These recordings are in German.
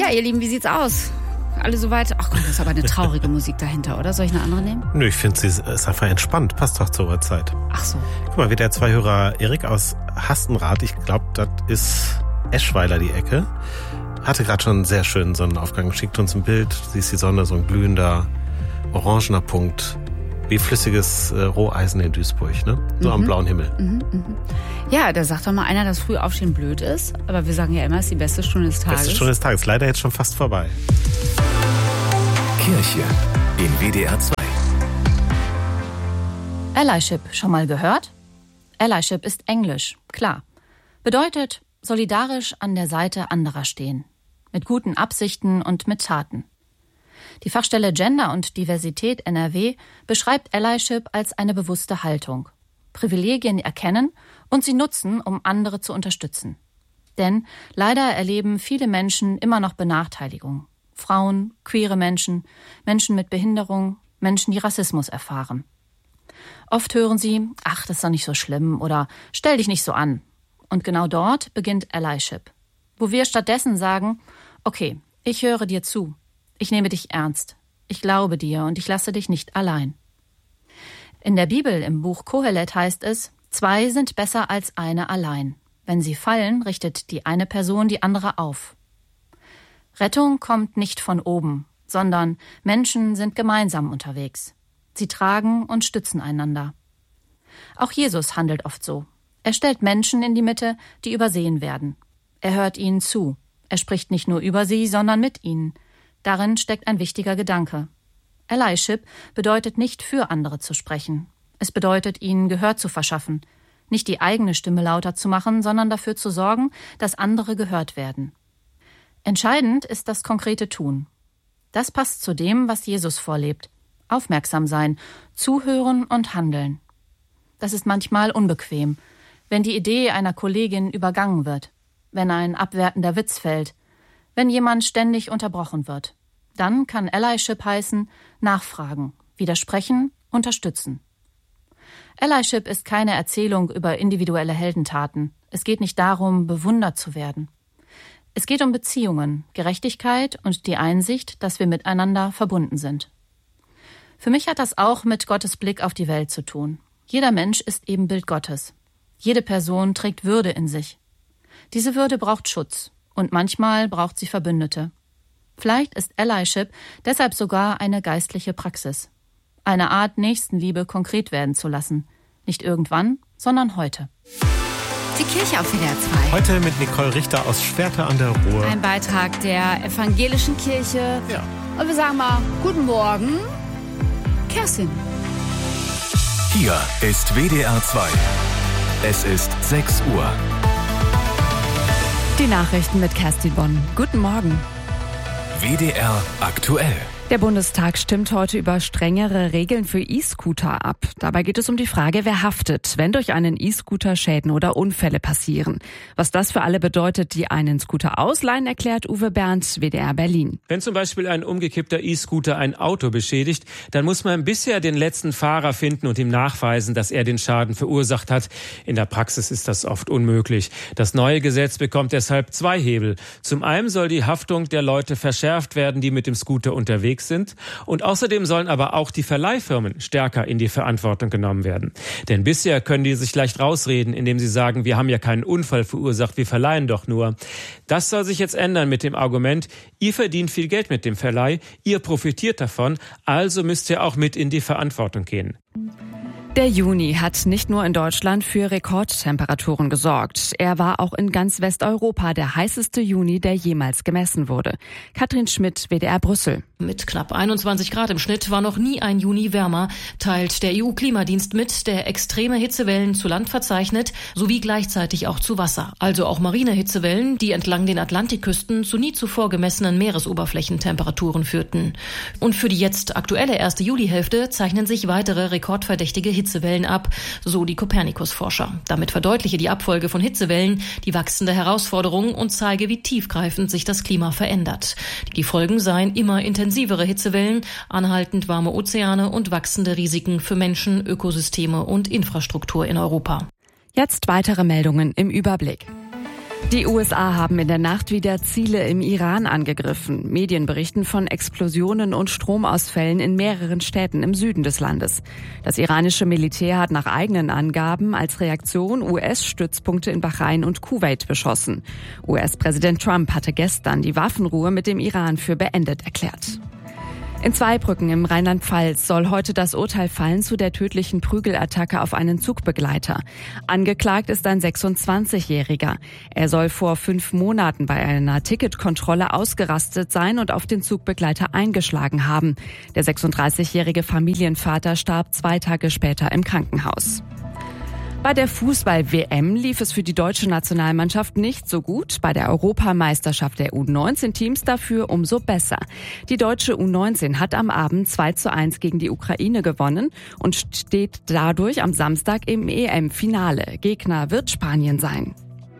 Ja, ihr Lieben, wie sieht's aus? Alle soweit? Ach Gott, das ist aber eine traurige Musik dahinter, oder? Soll ich eine andere nehmen? Nö, ich finde, sie ist einfach entspannt. Passt doch zur Uhrzeit. Ach so. Guck mal, WDR 2-Hörer Erik aus Hastenrath, ich glaube, das ist Eschweiler die Ecke, hatte gerade schon einen sehr schönen Sonnenaufgang. Schickt uns ein Bild, siehst die Sonne, so ein glühender, orangener Punkt. Wie flüssiges Roheisen in Duisburg, ne? So am blauen Himmel. Ja, da sagt doch mal einer, dass früh aufstehen blöd ist. Aber wir sagen ja immer, es ist die beste Stunde des Tages. Beste Stunde des Tages, leider jetzt schon fast vorbei. Kirche in WDR 2. Allyship, schon mal gehört? Allyship ist Englisch, klar. Bedeutet solidarisch an der Seite anderer stehen. Mit guten Absichten und mit Taten. Die Fachstelle Gender und Diversität NRW beschreibt Allyship als eine bewusste Haltung. Privilegien erkennen und sie nutzen, um andere zu unterstützen. Denn leider erleben viele Menschen immer noch Benachteiligung. Frauen, queere Menschen, Menschen mit Behinderung, Menschen, die Rassismus erfahren. Oft hören sie, ach, das ist doch nicht so schlimm oder stell dich nicht so an. Und genau dort beginnt Allyship. Wo wir stattdessen sagen, okay, ich höre dir zu. Ich nehme dich ernst. Ich glaube dir und ich lasse dich nicht allein. In der Bibel, im Buch Kohelet, heißt es, 2 sind besser als eine allein. Wenn sie fallen, richtet die eine Person die andere auf. Rettung kommt nicht von oben, sondern Menschen sind gemeinsam unterwegs. Sie tragen und stützen einander. Auch Jesus handelt oft so. Er stellt Menschen in die Mitte, die übersehen werden. Er hört ihnen zu. Er spricht nicht nur über sie, sondern mit ihnen. Darin steckt ein wichtiger Gedanke. Allyship bedeutet nicht für andere zu sprechen. Es bedeutet, ihnen Gehör zu verschaffen. Nicht die eigene Stimme lauter zu machen, sondern dafür zu sorgen, dass andere gehört werden. Entscheidend ist das konkrete Tun. Das passt zu dem, was Jesus vorlebt. Aufmerksam sein, zuhören und handeln. Das ist manchmal unbequem, wenn die Idee einer Kollegin übergangen wird, wenn ein abwertender Witz fällt, wenn jemand ständig unterbrochen wird. Dann kann Allyship heißen, nachfragen, widersprechen, unterstützen. Allyship ist keine Erzählung über individuelle Heldentaten. Es geht nicht darum, bewundert zu werden. Es geht um Beziehungen, Gerechtigkeit und die Einsicht, dass wir miteinander verbunden sind. Für mich hat das auch mit Gottes Blick auf die Welt zu tun. Jeder Mensch ist Ebenbild Gottes. Jede Person trägt Würde in sich. Diese Würde braucht Schutz. Und manchmal braucht sie Verbündete. Vielleicht ist Allyship deshalb sogar eine geistliche Praxis. Eine Art, Nächstenliebe konkret werden zu lassen. Nicht irgendwann, sondern heute. Die Kirche auf WDR 2. Heute mit Nicole Richter aus Schwerte an der Ruhr. Ein Beitrag der evangelischen Kirche. Ja. Und wir sagen mal, guten Morgen, Kerstin. Hier ist WDR 2. Es ist 6 Uhr. Die Nachrichten mit Kerstin Bonn. Guten Morgen. WDR aktuell. Der Bundestag stimmt heute über strengere Regeln für E-Scooter ab. Dabei geht es um die Frage, wer haftet, wenn durch einen E-Scooter Schäden oder Unfälle passieren. Was das für alle bedeutet, die einen Scooter ausleihen, erklärt Uwe Berndt, WDR Berlin. Wenn zum Beispiel ein umgekippter E-Scooter ein Auto beschädigt, dann muss man bisher den letzten Fahrer finden und ihm nachweisen, dass er den Schaden verursacht hat. In der Praxis ist das oft unmöglich. Das neue Gesetz bekommt deshalb 2 Hebel. Zum einen soll die Haftung der Leute verschärft werden, die mit dem Scooter unterwegs sind. Und außerdem sollen aber auch die Verleihfirmen stärker in die Verantwortung genommen werden. Denn bisher können die sich leicht rausreden, indem sie sagen, wir haben ja keinen Unfall verursacht, wir verleihen doch nur. Das soll sich jetzt ändern mit dem Argument, ihr verdient viel Geld mit dem Verleih, ihr profitiert davon, also müsst ihr auch mit in die Verantwortung gehen. Der Juni hat nicht nur in Deutschland für Rekordtemperaturen gesorgt. Er war auch in ganz Westeuropa der heißeste Juni, der jemals gemessen wurde. Katrin Schmidt, WDR Brüssel. Mit knapp 21 Grad im Schnitt war noch nie ein Juni wärmer, teilt der EU-Klimadienst mit, der extreme Hitzewellen zu Land verzeichnet, sowie gleichzeitig auch zu Wasser. Also auch marine Hitzewellen, die entlang den Atlantikküsten zu nie zuvor gemessenen Meeresoberflächentemperaturen führten. Und für die jetzt aktuelle erste Julihälfte zeichnen sich weitere rekordverdächtige Hitzewellen ab, so die Copernicus-Forscher. Damit verdeutliche die Abfolge von Hitzewellen die wachsende Herausforderung und zeige, wie tiefgreifend sich das Klima verändert. Die Folgen seien immer intensivere Hitzewellen, anhaltend warme Ozeane und wachsende Risiken für Menschen, Ökosysteme und Infrastruktur in Europa. Jetzt weitere Meldungen im Überblick. Die USA haben in der Nacht wieder Ziele im Iran angegriffen. Medien berichten von Explosionen und Stromausfällen in mehreren Städten im Süden des Landes. Das iranische Militär hat nach eigenen Angaben als Reaktion US-Stützpunkte in Bahrain und Kuwait beschossen. US-Präsident Trump hatte gestern die Waffenruhe mit dem Iran für beendet erklärt. In Zweibrücken im Rheinland-Pfalz soll heute das Urteil fallen zu der tödlichen Prügelattacke auf einen Zugbegleiter. Angeklagt ist ein 26-Jähriger. Er soll vor 5 Monaten bei einer Ticketkontrolle ausgerastet sein und auf den Zugbegleiter eingeschlagen haben. Der 36-jährige Familienvater starb 2 Tage später im Krankenhaus. Bei der Fußball-WM lief es für die deutsche Nationalmannschaft nicht so gut. Bei der Europameisterschaft der U19-Teams dafür umso besser. Die deutsche U19 hat am Abend 2:1 gegen die Ukraine gewonnen und steht dadurch am Samstag im EM-Finale. Gegner wird Spanien sein.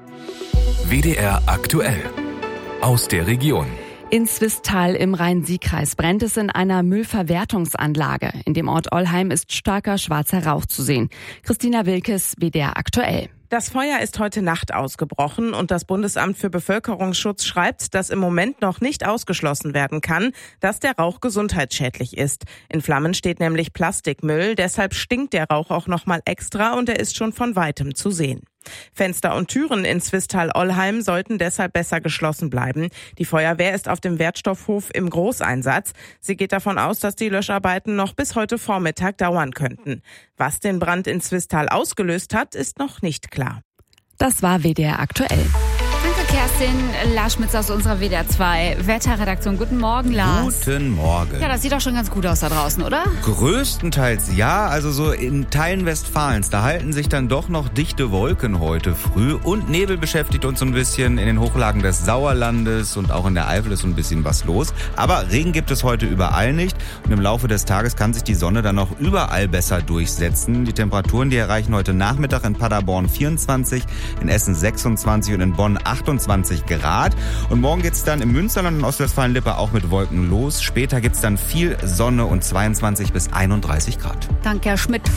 WDR aktuell. Aus der Region. In Swisttal im Rhein-Sieg-Kreis brennt es in einer Müllverwertungsanlage. In dem Ort Ollheim ist starker schwarzer Rauch zu sehen. Christina Wilkes, WDR aktuell. Das Feuer ist heute Nacht ausgebrochen und das Bundesamt für Bevölkerungsschutz schreibt, dass im Moment noch nicht ausgeschlossen werden kann, dass der Rauch gesundheitsschädlich ist. In Flammen steht nämlich Plastikmüll, deshalb stinkt der Rauch auch nochmal extra und er ist schon von weitem zu sehen. Fenster und Türen in Swisttal-Ollheim sollten deshalb besser geschlossen bleiben. Die Feuerwehr ist auf dem Wertstoffhof im Großeinsatz. Sie geht davon aus, dass die Löscharbeiten noch bis heute Vormittag dauern könnten. Was den Brand in Swisttal ausgelöst hat, ist noch nicht klar. Das war WDR aktuell. Danke, Kerstin. Lars Schmitz aus unserer WDR 2 Wetterredaktion. Guten Morgen, Lars. Guten Morgen. Ja, das sieht doch schon ganz gut aus da draußen, oder? Größtenteils ja, also so in Teilen Westfalens. Da halten sich dann doch noch dichte Wolken heute früh und Nebel beschäftigt uns so ein bisschen. In den Hochlagen des Sauerlandes und auch in der Eifel ist so ein bisschen was los. Aber Regen gibt es heute überall nicht und im Laufe des Tages kann sich die Sonne dann noch überall besser durchsetzen. Die Temperaturen, die erreichen heute Nachmittag in Paderborn 24, in Essen 26 und in Bonn 28 Grad. Und morgen geht's dann im Münsterland und Ostwestfalen-Lippe auch mit Wolken los. Später gibt's dann viel Sonne und 22 bis 31 Grad. Danke, Herr Schmidt.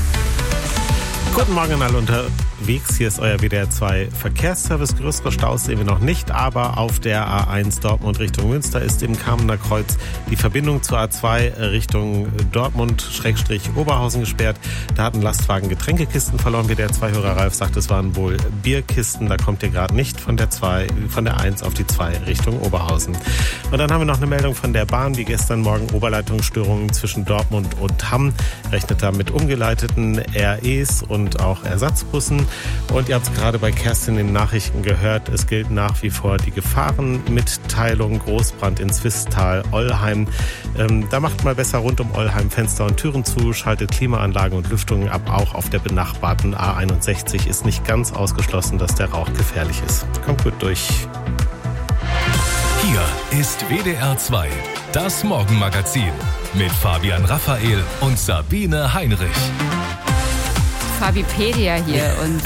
Guten Morgen an alle unterwegs. Hier ist euer WDR 2 Verkehrsservice. Größere Staus sehen wir noch nicht, aber auf der A1 Dortmund Richtung Münster ist im Kamener Kreuz die Verbindung zur A2 Richtung Dortmund-Oberhausen gesperrt. Da hat ein Lastwagen Getränkekisten verloren. WDR 2-Hörer Ralf sagt, es waren wohl Bierkisten. Da kommt ihr gerade nicht von der 1 auf die 2 Richtung Oberhausen. Und dann haben wir noch eine Meldung von der Bahn, wie gestern Morgen Oberleitungsstörungen zwischen Dortmund und Hamm. Rechnet da mit umgeleiteten REs und auch Ersatzbussen. Und ihr habt es gerade bei Kerstin in den Nachrichten gehört, es gilt nach wie vor die Gefahrenmitteilung. Großbrand in Swisttal-Ollheim. Da macht mal besser rund um Ollheim Fenster und Türen zu, schaltet Klimaanlagen und Lüftungen ab. Auch auf der benachbarten A61 ist nicht ganz ausgeschlossen, dass der Rauch gefährlich ist. Kommt gut durch. Hier ist WDR 2, das Morgenmagazin mit Fabian Raphael und Sabine Heinrich. Fabipedia hier und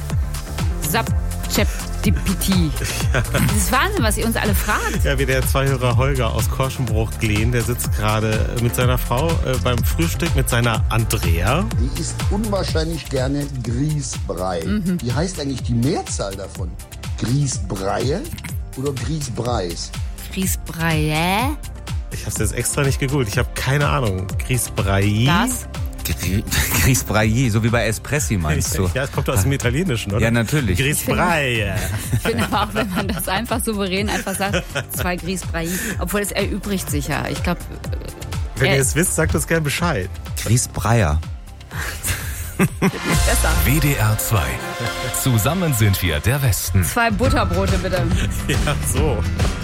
ChatGPT. Das ist Wahnsinn, was ihr uns alle fragt. Ja, wie der 2-Hörer Holger aus Korschenbruch-Glehn, der sitzt gerade mit seiner Frau beim Frühstück mit seiner Andrea. Die isst unwahrscheinlich gerne Grießbrei. Wie heißt eigentlich die Mehrzahl davon? Grießbreie oder Grießbreis? Grießbrei. Ich habe es jetzt extra nicht gegoogelt. Ich habe keine Ahnung. Grießbrei. Das? Grießbrei, so wie bei Espressi meinst du? Ja, es kommt aus dem Italienischen, oder? Ja, natürlich. Grießbrei. Ich finde aber auch, wenn man das einfach souverän einfach sagt, 2 Grießbrei, obwohl es erübrigt sich ja. Ich glaube... Wenn ihr es wisst, sagt uns gerne Bescheid. Grießbreier. WDR 2. Zusammen sind wir der Westen. 2 Butterbrote bitte. Ja, so.